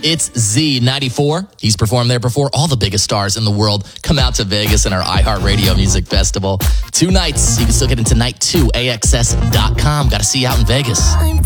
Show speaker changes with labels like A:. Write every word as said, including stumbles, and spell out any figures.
A: It's Z ninety-four. He's performed there before. All the biggest stars in the world come out to Vegas in our iHeartRadio Music Festival. Two nights. You can still get into night two, A X S dot com. Got to see you out in Vegas.